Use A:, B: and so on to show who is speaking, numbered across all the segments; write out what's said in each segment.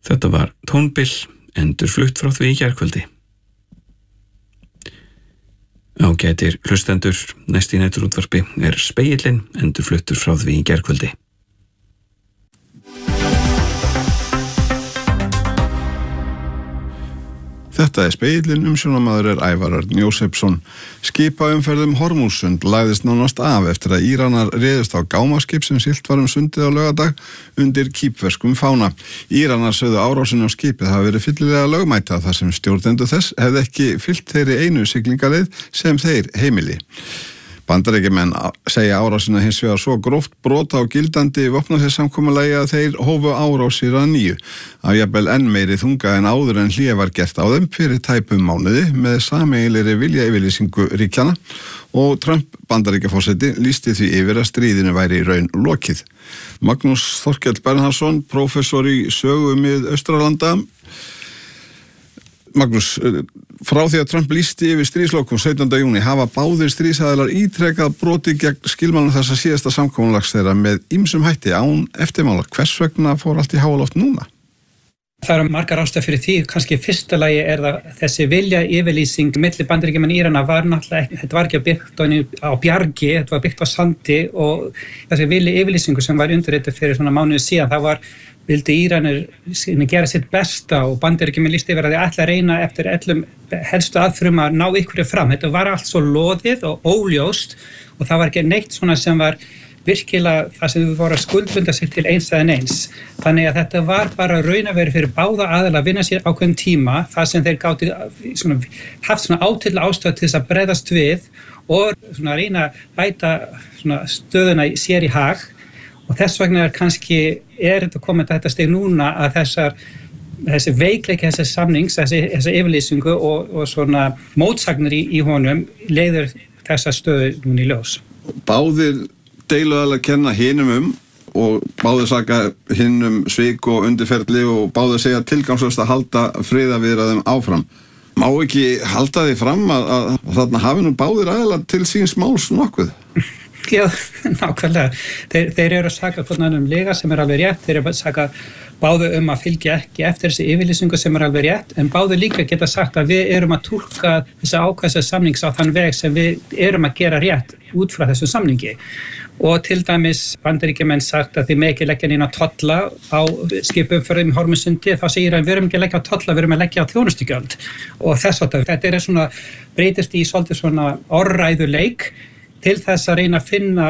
A: Þetta var tónbil, endurflutt frá því í gærkvöldi. Ágætir hlustendur, næst í næturútvarpi Spegillinn, endurfluttur frá því í gærkvöldi.
B: Þetta Spegillinn, umsjónarmaður Ævar Örn Jósepsson. Skipaumferð Hormúzsund lagðist nánast af eftir að Íranar réðust á gámaskip sem siglt var sundið á laugardag undir kýpverskum fána. Íranar sögðu árásin á skipið hafa verið fyllilega lögmæta þar sem stjórnendur þess hefði ekki fylgt þeirri einu siglingaleið sem þeir heimili. Bandaríkjamenn segja árásina hins vegar svo gróft brot á gildandi vopnaðarsamkomulagi að þeir hófu árásir að nýju. Af jafnvel enn meiri þunga en áður en hlé var gert á þeim fyrir tæpum mánuði með sameiginlegri viljayfirlýsingu ríkjanna og Trump Bandaríkjaforseti lýsti því yfir að stríðinu væri í raun lokið. Magnús Þorkell Bernharðsson, prófessor í sögu Mið-Australanda. Magnús, frá því að Trump lýsti yfir stríðslokum 17. júní hafa báðir stríðsaðilar ítrekað brotið gegn skilmálum þessa síðasta samkomulags þeirra með ýmsum hætti án eftirmála. Hvers vegna fór allt í háaloft núna?
C: Það eru margar ástæður fyrir því. Kannski fyrsta lagi það þessi viljayfirlýsing milli Bandaríkjamanna og Írana var náttúrulega ekki, þetta var ekki byggt á bjargi, þetta var byggt á sandi og þessi viljayfirlýsingu sem var undirritað fyrir svona mánuði síðan, það var vildi Íranir gera sitt besta og Bandaríkjamenn lýstu yfir að þeir ætla að reyna eftir öllum helstu aðferðum að ná ykkur fram. Þetta var allt svo loðið og óljóst og það var ekki neitt svona sem var virkilega það sem við voru að skuldbunda sig til eins eða neins. Þannig að þetta var bara raunaveri fyrir báða aðila að vinna sér ákveðin tíma þar sem þeir gátu haft svona átilla ástæðu til þess að bregðast við og svona reyna að bæta svona stöðuna sér í hag. Og þess vegna kannski þetta komið þetta stig núna að þessi veikleiki þessi samnings, þessi yfirlýsingu og svona mótsagnir í honum leiðir þessa stöðu núna í ljós.
B: Báðir deiluaðilar kenna hinum og báðir saka hinum svik og undirferli og báðir segja tilgangslaust að halda friðarviðræðum áfram. Má ekki halda því fram að þarna hafi nú báðir aðilar til síns máls nokkuð?
C: Já, nákvæmlega. Þeir eru að saka hvernig lega sem alveg rétt, þeir eru að saka báðu að fylgja ekki eftir þessi yfirlýsingu sem alveg rétt, en báðu líka geta sagt að við erum að túlka þessi ákvæðs samnings á þann veg sem við erum að gera rétt út frá þessu samningi. Og til dæmis Bandaríkjamenn sagt að þið með ekki leggja neina tolla á skipumferðum í Hormúzsundi, þá segir að við erum ekki að leggja á tolla, við erum að leggja á þjónustugjöld. Og þetta er svona breytist í svolítið svona orðræðuleik til þess að reyna að finna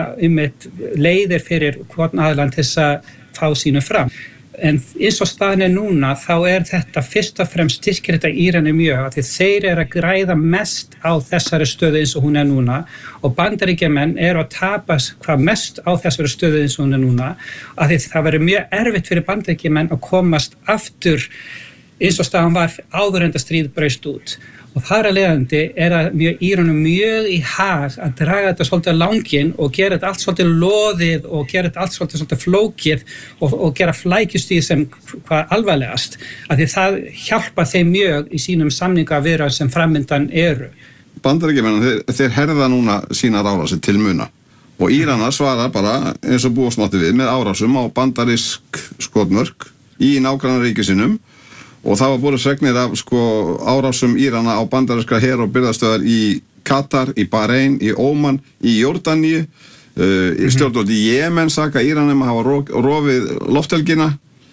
C: leiðir fyrir hvorn aðilann til þess að fá sínu fram. En eins og staðan núna, þá þetta fyrst og fremst styrkir þetta Írani mjög, að þeir eru að græða mest á þessari stöðu eins og hún núna og Bandaríkjamenn eru að tapa hvað mest á þessari stöðu eins og hún núna, að það verður mjög erfitt fyrir Bandaríkjamenn að komast aftur eins og staðan var áður en það stríð braust út. Og þar að leiðandi það Íranum mjög í hag að draga þetta svolítið langinn og gera þetta allt svolítið loðið og gera þetta allt svolítið flókið og gera flækjustíð sem hvað alvarlegast. Af því það hjálpa þeim mjög í sínum samningaviðræðum sem framundan eru.
B: Bandaríkjamenn, þeir herða núna sínar árásir til muna og Íranar svara bara eins og búast mátti við með árásum á bandarísk skotmörk í nágrannaríkjum sínum. Og það var búið fregnir af árásum Írana á bandaríska her og birgðastöðvar í Katar, í Bahrein, í Óman, í Jórdaníu, stjórnvöld í Jemen saka Íranum að hafa rofið lofthelgina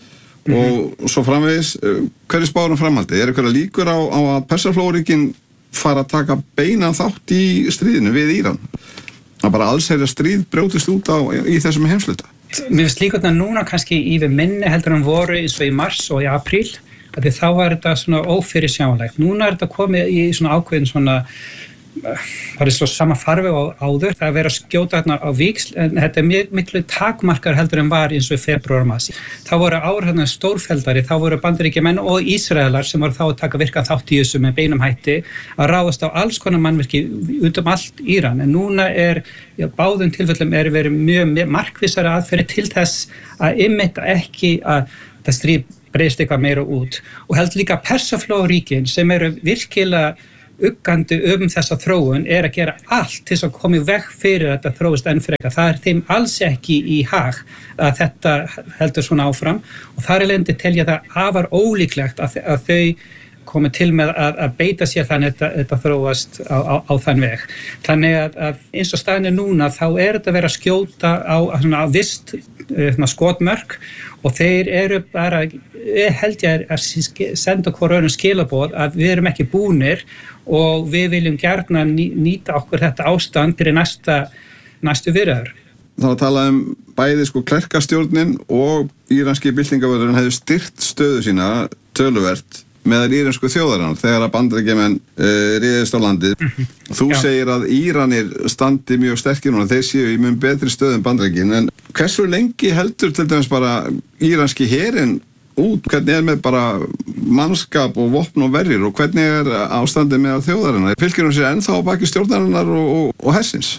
B: og svo framvegis. Hver spárum framhaldi? Einhverja líkur á að Persaflóaríkin fara að taka beinan þátt í stríðinu við Íran? Að bara allsherjar stríð brjótist út í þessum heimsluta?
C: Mér finnst líka núna kannski yfir minni heldur en voru eins og í mars og í apríl. Þá var þetta svona ófyrirsjáanlegt. Núna þetta komið í svona ákveðin svona, það svo sama farfi og áður. Það verið að skjóta þarna á víxl, en þetta miklu takmarkar heldur en var eins og í febrúar og mars. Þá voru áður stórfeldari, þá voru Bandaríkjamenn og Ísraelar sem voru þá að taka virkan þátt í þessu með beinum hætti að ráðast á alls konar mannvirki út allt Íran. En núna báðum tilfellum verið mjög markvissari aðferðir til þess að ekki að það stríð breyst eitthvað meira út og held líka Persaflóaríkin sem eru virkilega uggandi þessa þróun að gera allt til að koma í veg fyrir þetta þróist enn frekar. Það þeim alls ekki í hag að þetta heldur svona áfram og þar lendi telja það afar ólíklegt að þau komið til með að beita sér þannig að þetta þróast á þann veg. Þannig að eins og staðan núna þá þetta verið að skjóta á vist skotmörk og þeir eru bara, held ég að senda hvort öðrum skilaboð að við erum ekki búnir og við viljum gjarna nýta okkur þetta ástand fyrir næstu viðræður.
B: Það var að tala bæði klerkastjórnin og íranski byltingavörðurinn hefðu styrkt stöðu sína töluvert meðal íransku þjóðarinnar þegar að Bandaríkjamenn réðist á landið. Þú segir að Íranir standi mjög sterkir núna, þeir séu í mun betri stöðu en Bandaríkin, en hversu lengi heldur til dæmis bara íranski herinn út, hvernig með bara mannskap og vopn og verjir og hvernig ástandið meðal þjóðarinnar? Fylgir hún sér ennþá á baki stjórnarinnar og hersins?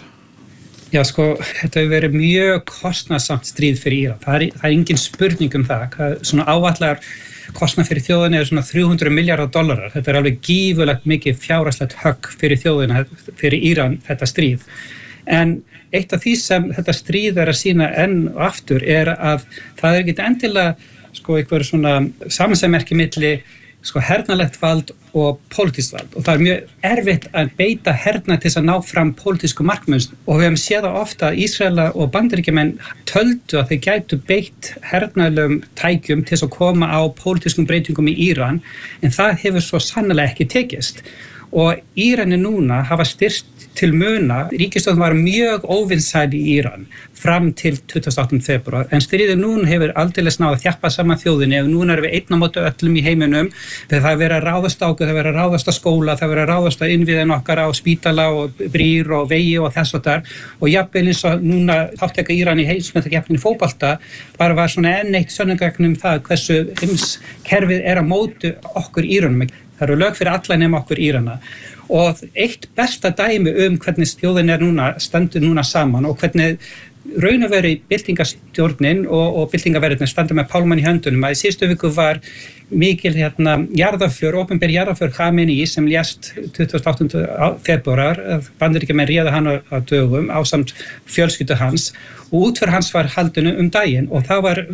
C: Já, þetta hefur verið mjög kostnaðsamt stríð fyrir Íran. Það er engin spurning það. Svona áallar kostnað fyrir þjóðina er svona $300 miljardar. Þetta er alveg gífurlegt mikið fjárhagslegt högg fyrir þjóðina, fyrir Íran, þetta stríð. En eitt af því sem þetta stríð að sýna enn og aftur að það er ekki endilega einhver svona samansemmerki milli hernalegt vald og pólitískt vald og það er mjög erfitt að beita herna til að ná fram pólitísku markmiðum og við hefum séð það ofta að Ísraela og Bandaríkjamenn töldu að þeir gætu beitt hernaðlegum tækjum til að koma á pólitískum breytingum í Íran en það hefur svo sannarlega ekki tekist og Íranir núna hafa styrkt til muna. Ríkisstjórnin var mjög óvinsæl í Íran fram til 28. febrúar en stríðið núna hefur aldeilis náð að þjappa saman þjóðinni og núna erum við einn á móti öllum í heiminum þegar það verið að ráðast á okkur, það verið að ráðast á skóla, það verið að ráðast á innviðin okkar á spítala og brýr og vegi og þess og þar og jafnvel eins og núna þáttaka Íran í heimsmeistarkeppninni í fótbolta bara var svona enn eitt sönnunargagn það hversu heimskerfið á móti okkur Íranum. Það eru lög fyrir alla nema okkur Írana og eitt besta dæmi hvernig þjóðin núna stendur núna saman og hvernig raun og veru byltingastjórnin og byltingaverðirnir standa með pálmann í höndunum að í síðustu viku var mikil jarðarför, opinber jarðarför Khamenei sem lést 28. febrúar, Bandaríkjamenn réðu hann á dögum ásamt fjölskyldu hans og útför hans var haldinu daginn og það var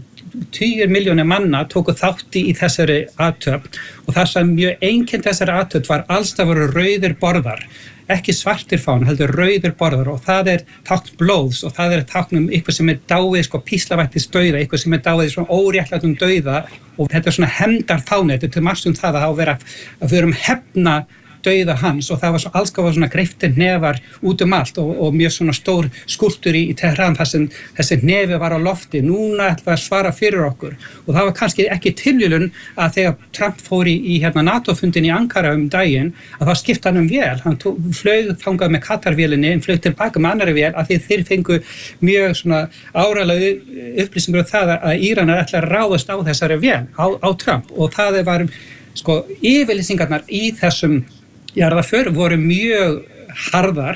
C: 10 milljónir manna tóku þátti í þessari athöfn og það sem mjög einkennt þessari athöfn var alls það voru rauðir borðar ekki svartir fána, heldur rauðir borðar og það tákn blóðs og það tákn eitthvað sem dáið píslavættis dauða, eitthvað sem dáið í svona óréttlátum dauða og þetta svona hefndar fána, þetta til margs það að hafa verið að við erum hefna dauða hans og það var svo allskaplega svona greiftir nefar út allt og mjög svona stór skúlptúr í Teheran þar sem þessi nefi var á lofti. Núna ætla að svara fyrir okkur og það var kannski ekki tilviljun að þegar Trump fór í NATO-fundin í Ankara daginn að þá skipta hann vél. Hann flög þangað með Katar-vélinni en flög tilbaka með annarri vél að þeir fengu mjög svona áreiðanlega upplýsingur það að Íranar ætla að ráðast á þessari vél á Trump og það var yfirlýsingarnar í þessum jarðarför voru mjög harðar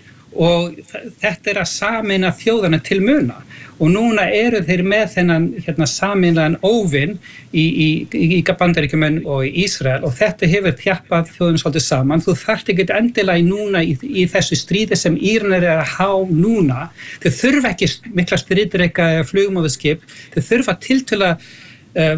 C: og þetta að sameina þjóðana til muna og núna eru þeir með þennan sameinan óvin í Bandaríkjamenn og í Ísrael og þetta hefur þjappað þjóðunum svolítið saman. Þú þarft ekki endilega núna í þessu stríði sem Íranar að há núna. Þau þurfa ekki mikla stríðdreka eða flugmóðurskip, þau þurfa tiltölulega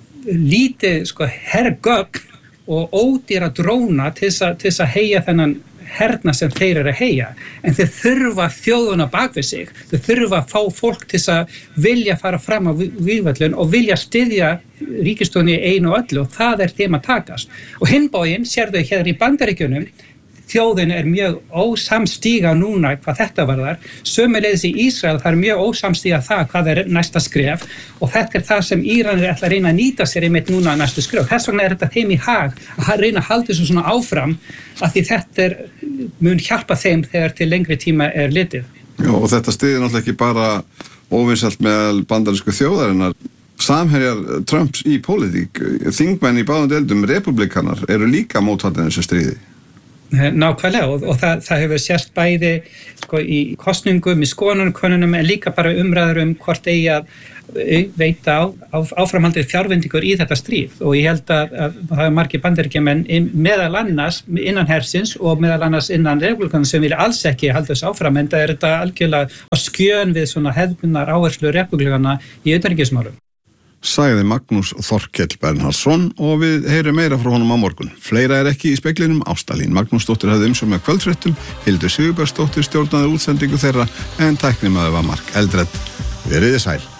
C: lítið hergögn og ódýra dróna til þess að heyja þennan herna sem þeir að heyja. En þeir þurfa þjóðuna bak við sig. Þeir þurfa að fá fólk til að vilja fara fram á vígvöllin og vilja styðja ríkisstjórninni í einu og öllu og það þeim að takast. Og hinn bóginn sérðu hér í Bandaríkjunum þjóðin mjög ósamstíga núna hvað þetta varðar. Sömuleiðis í Ísrael það mjög ósamstíga það hvað næsta skref og þetta það sem Íranir ætla að reyna að nýta sér einmitt núna næstu skref. Þess vegna þetta þeim í hag að reyna að halda þessu svona áfram af því þetta mun hjálpa þeim þegar til lengri tíma litið.
B: Já, og þetta styður náttúrulega ekki bara óvinsælt með bandarísku þjóðarinnar. Samherjar Trumps í pólitík, þingmenn í báðum deildum republikanar eru líka mótfallin þessu stríði.
C: Nákvæmlega og það hefur sést bæði sko, í kosningum, í skoðanakönnunum en líka bara umræður hvort eigi að veita áframhaldið fjárveitingar í þetta stríð og ég held að það er margir Bandaríkjamenn meðal annars innan hersins og meðal annars innan repúblikana sem vilja alls ekki halda þessu áfram en það er þetta algjörlega á skjön við svona hefðbundnar áherslu repúblikana í utanríkismálum.
B: Sagði Magnús Þorkell Bernhardsson og við heyrum meira frá honum á morgun. Fleira er ekki í speglinum. Ástalín Magnúsdóttir hafði umsjón með kvöldfréttum, Hildur Sigurbergsdóttir stjórnaði útsendingu þeirra en tæknimaður var Mark Eldred. Veriði sæl.